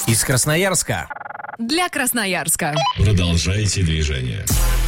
Из Красноярска. Для Красноярска. Продолжайте движение.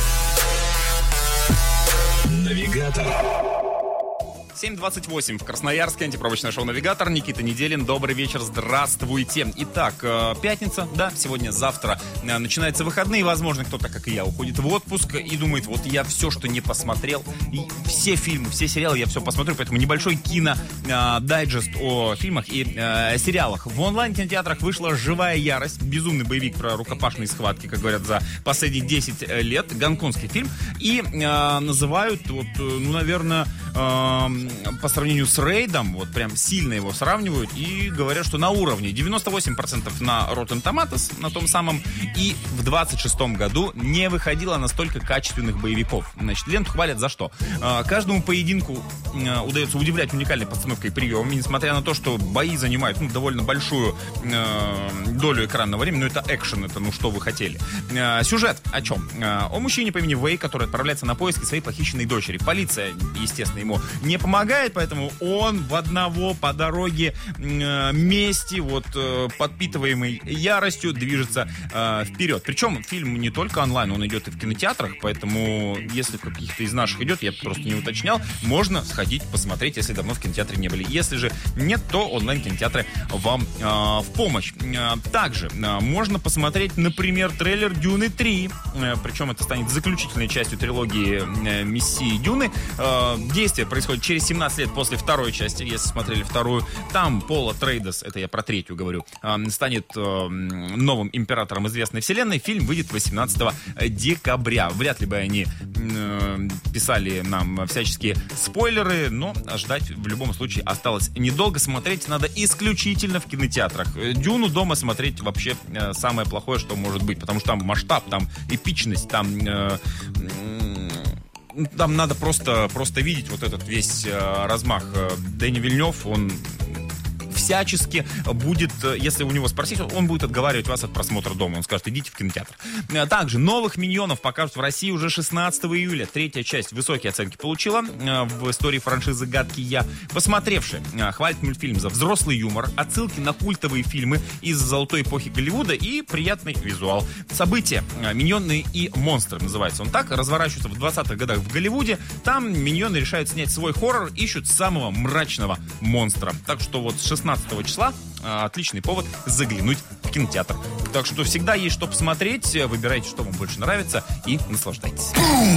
Навигатор. 7:28 в Красноярске. Антипробочное шоу «Навигатор». Никита Неделин. Добрый вечер. Здравствуйте. Итак, пятница, да, сегодня-завтра начинаются выходные. Возможно, кто-то, как и я, уходит в отпуск и думает, вот я все, что не посмотрел, и все фильмы, все сериалы я все посмотрю. Поэтому небольшой кино-дайджест о фильмах и сериалах. В онлайн-кинотеатрах вышла «Живая ярость». Безумный боевик про рукопашные схватки, как говорят, за последние 10 лет. Гонконгский фильм. И называют, вот, ну, наверное, по сравнению с «Рейдом», вот прям сильно его сравнивают и говорят, что на уровне 98% на Rotten Tomatoes, на том самом, и в 26-м году не выходило настолько качественных боевиков. Значит, ленту хвалят за что? Каждому поединку удается удивлять уникальной постановкой и приемами, несмотря на то, что бои занимают довольно большую долю экранного времени, но это экшен, это ну что вы хотели. Сюжет о чем? О мужчине по имени Вэй, который отправляется на поиски своей похищенной дочери. Полиция, естественно, ему не помогает, поэтому он в одного по дороге мести, вот подпитываемый яростью, движется вперед. Причем фильм не только онлайн, он идет и в кинотеатрах, поэтому если в каких-то из наших идет, я просто не уточнял, можно сходить посмотреть, если давно в кинотеатре не были. Если же нет, то онлайн-кинотеатры вам в помощь. Также можно посмотреть, например, трейлер «Дюны 3», причем это станет заключительной частью трилогии «Мессии Дюны». Действие происходит через 17 лет после второй части, если смотрели вторую. Там Пол Атрейдес, это я про третью говорю, станет новым императором известной вселенной. Фильм выйдет 18 декабря. Вряд ли бы они писали нам всяческие спойлеры, но ждать в любом случае осталось недолго. Смотреть надо исключительно в кинотеатрах. «Дюну» дома смотреть вообще самое плохое, что может быть, потому что там масштаб, там эпичность, там надо просто видеть вот этот весь размах. Дэни Вильнёв, он всячески будет, если у него спросить, он будет отговаривать вас от просмотра дома. Он скажет, идите в кинотеатр. Также новых «Миньонов» покажут в России уже 16 июля. Третья часть высокие оценки получила в истории франшизы «Гадкий я». Посмотревшие хвалят мультфильм за взрослый юмор, отсылки на культовые фильмы из золотой эпохи Голливуда и приятный визуал. События «Миньоны и монстры» называется он так. Разворачиваются в 20-х годах в Голливуде. Там миньоны решают снять свой хоррор, ищут самого мрачного монстра. Так что вот с 16 числа отличный повод заглянуть в кинотеатр. Так что всегда есть что посмотреть. Выбирайте, что вам больше нравится, и наслаждайтесь.